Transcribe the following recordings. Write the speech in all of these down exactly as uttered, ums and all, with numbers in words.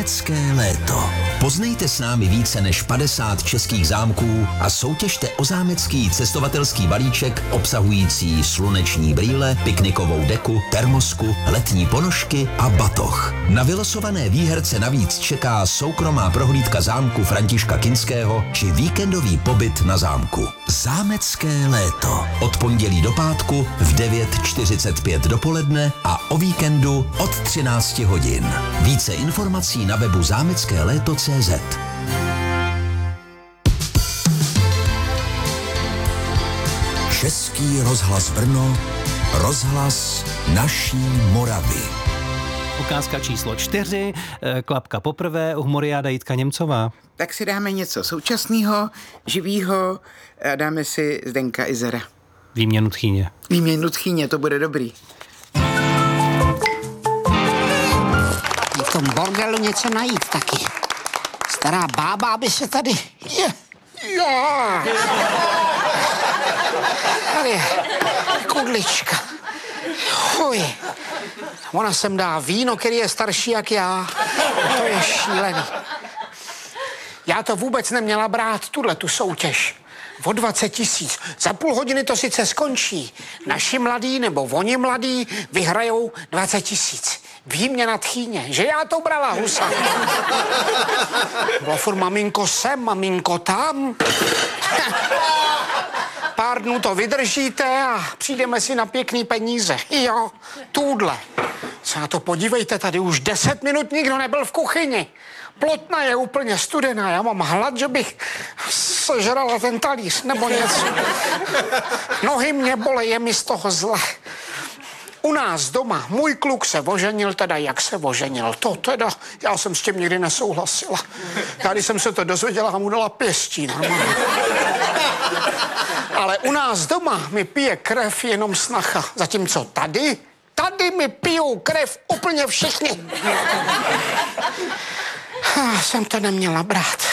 Zámecké léto. Poznejte s námi více než padesát českých zámků a soutěžte o zámecký cestovatelský balíček obsahující sluneční brýle, piknikovou deku, termosku, letní ponožky a batoh. Na vylosované výherce navíc čeká soukromá prohlídka zámku Františka Kinského či víkendový pobyt na zámku. Zámecké léto. Od pondělí do pátku v devět čtyřicet pět dopoledne a o víkendu od třinácti hodin. Více informací na webu zámecké léto tečka cé zet. Český rozhlas Brno, rozhlas naší Moravy. Ukázka číslo čtyři, klapka poprvé, humoriáda Jitka Němcová. Tak si dáme něco současného, živýho, a dáme si Zdenka Izera. Výměnu tchýně. Výměnu tchýně, to bude dobrý. V tom bordelu něco najít taky. Stará bába by se tady... Je, já. Tady je kudlička. Uj. Ona sem dá víno, který je starší jak já. To je šílený. Já to vůbec neměla brát, tuhle tu soutěž. O dvacet tisíc. Za půl hodiny to sice skončí. Naši mladí nebo oni mladí vyhrajou dvacet tisíc. Výměna tchýně, že já to brala husa. Bylo furt maminko sem, maminko tam. Pár dnů to vydržíte a přijdeme si na pěkný peníze. Jo, tůdle. Se na to podívejte, tady už deset minut nikdo nebyl v kuchyni. Plotna je úplně studená, já mám hlad, že bych sežrala ten talíř nebo něco. Nohy mě bolej, je mi z toho zle. U nás doma můj kluk se oženil, teda jak se oženil, to teda, já jsem s tím nikdy nesouhlasila. Já když jsem se to dozvěděla, mu dala pěstí normálně. Ale u nás doma mi pije krev jenom snacha, zatímco tady, tady mi pijou krev úplně všichni. Jsem to neměla brát.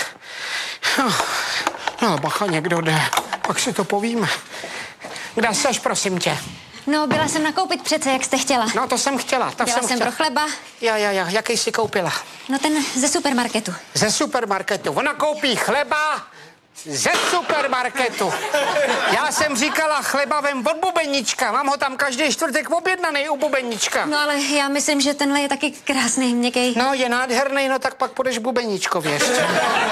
No, bacha, někdo jde, pak si to povíme. Kde seš, prosím tě? No, byla jsem nakoupit přece, jak jste chtěla. No, to jsem chtěla, to Byla jsem jsem chtěla. pro chleba. Ja, ja, ja, jaký jsi koupila? No ten ze supermarketu. Ze supermarketu. Ona koupí chleba ze supermarketu. Já jsem říkala chleba vem od bubenička. Mám ho tam každý čtvrtek objednaný u bubenička. No ale já myslím, že tenhle je taky krásný, měkkej. No, je nádherný, no tak pak půjdeš bubeničkově ještě.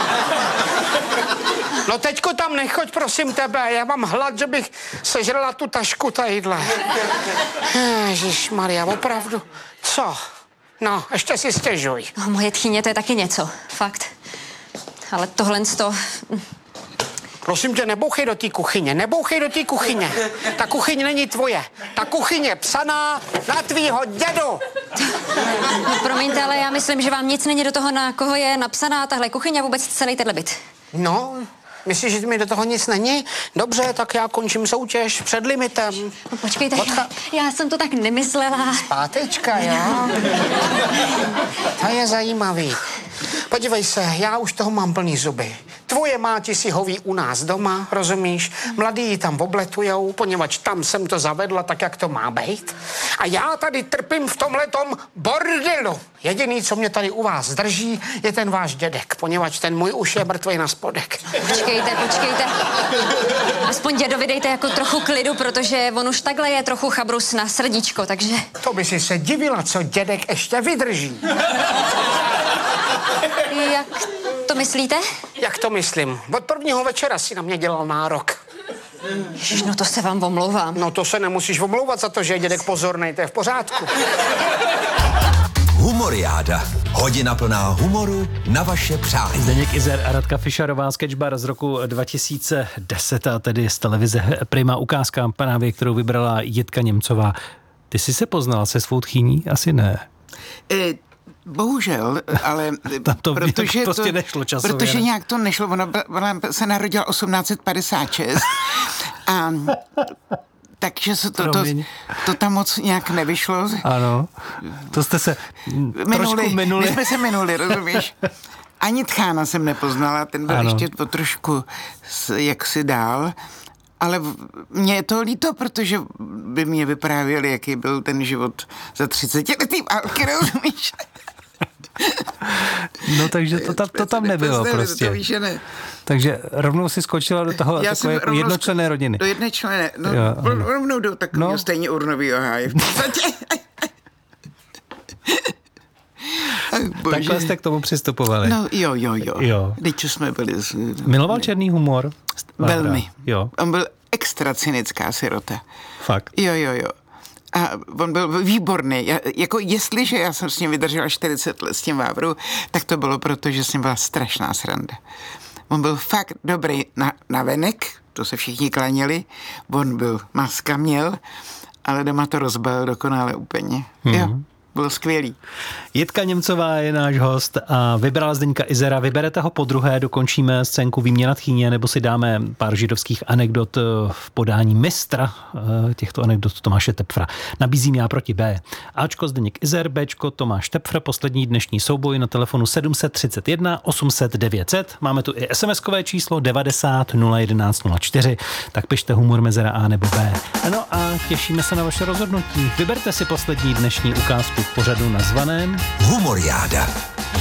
No teďko tam nechoď, prosím tebe, já mám hlad, že bych sežrala tu tašku tadyhle. Ježišmarja, opravdu. Co? No, ještě si stěžuj. No, moje tchýně, to je taky něco, fakt. Ale tohle to... Prosím tě, nebouchej do té kuchyně, nebouchej do té kuchyně. Ta kuchyň není tvoje. Ta kuchyň je psaná na tvýho dědu. No promiňte, ale já myslím, že vám nic není do toho, na koho je napsaná tahle kuchyň a vůbec celý tenhle byt. No, myslíš, že mi do toho nic není? Dobře, tak já končím soutěž před limitem. No počkejte, Odcha- já, já jsem to tak nemyslela. Pátečka, jo? To je zajímavý. Podívej se, já už toho mám plný zuby. Tvoje máti si hoví u nás doma, rozumíš? Mladí ji tam obletujou, poněvadž tam jsem to zavedla tak, jak to má být. A já tady trpím v tomhletom bordelu. Jediný, co mě tady u vás drží, je ten váš dědek, poněvadž ten můj už je mrtvej na spodek. Počkejte, počkejte. Aspoň dědovi dejte jako trochu klidu, protože on už takhle je trochu chabrus na srdíčko, takže... To by si se divila, co dědek ještě vydrží. Jak to myslíte? Jak to myslím? Od prvního večera si na mě dělal nárok. Ježiš, no to se vám omlouvám. No to se nemusíš omlouvat za to, že je dědek pozornej, to je v pořádku. Humoriáda. Hodina plná humoru na vaše přání. Zdeněk Izer a Radka Fischerová, sketchbar z roku dva tisíce deset, a tedy z televize Prima, ukázka právě, kterou vybrala Jitka Němcová. Ty jsi se poznala se svou tchýní? Asi ne. E, bohužel, ale to protože prostě to, nešlo časově. Protože ne? nějak to nešlo, ona, ona se narodila osmnáct set padesát šest a takže se to, to, to tam moc nějak nevyšlo. Ano, to jste se minuli, trošku minuli. My jsme se minuli, rozumíš? Ani Tchána jsem nepoznala, ten byl ano. ještě to trošku jaksi dál. Ale mě je to líto, protože by mě vyprávěli, jaký byl ten život za třicetiletým války, rozumíš? No takže to, tam, to tam nebylo prostě. To víš, že ne. Takže rovnou si skočila do toho Já takové jako jednočlenné rodiny. Do jedné no jo, rovnou do takového no. stejně urnovýho háje v podstatě. Takhle jste k tomu přistupovali. No jo, jo, jo. jo. Teď jsme byli... Z... Miloval černý humor? Velmi. Jo. On byl extra cynická sirota. Fakt? Jo, jo, jo. A on byl výborný. Já, jako jestliže já jsem s ním vydržela čtyřicet let s tím Vávru, tak to bylo proto, že s ním byla strašná sranda. On byl fakt dobrý na, na venek, to se všichni klaněli. On byl, maska měl, ale doma to rozbalil dokonale úplně. Hmm. Jo. Bylo skvělý. Jitka Němcová je náš host a vybrala Zdeňka Izera. Vyberete ho po druhé, dokončíme scénku Výměna tchýně, nebo si dáme pár židovských anekdot v podání mistra těchto anekdot Tomáše Tepfra. Nabízím Já proti B. Ačko Zdeněk Izer, Bčko Tomáš Tepfr, poslední dnešní souboj na telefonu sedm set třicet jedna osm set devět set. Máme tu i SMSkové číslo devadesát nula jedenáct nula čtyři, tak pište humor mezera A nebo B. No a těšíme se na vaše rozhodnutí. Vyberte si poslední dnešní ukázku v pořadu nazvaném Humoriáda.